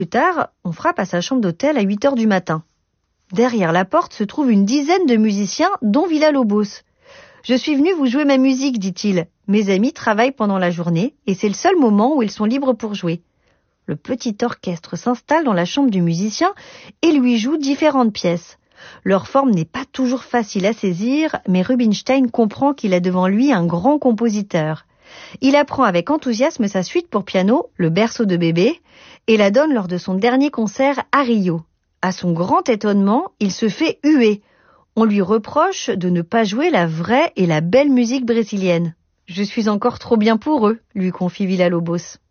Plus tard, on frappe à sa chambre d'hôtel à 8 heures du matin. Derrière la porte se trouve une dizaine de musiciens, dont Villa-Lobos. « Je suis venu vous jouer ma musique, dit-il. Mes amis travaillent pendant la journée et c'est le seul moment où ils sont libres pour jouer. » Le petit orchestre s'installe dans la chambre du musicien et lui joue différentes pièces. Leur forme n'est pas toujours facile à saisir, mais Rubinstein comprend qu'il a devant lui un grand compositeur. Il apprend avec enthousiasme sa suite pour piano, le berceau de bébé, et la donne lors de son dernier concert à Rio. À son grand étonnement, il se fait huer. On lui reproche de ne pas jouer la vraie et la belle musique brésilienne. « Je suis encore trop bien pour eux », lui confie Villa-Lobos.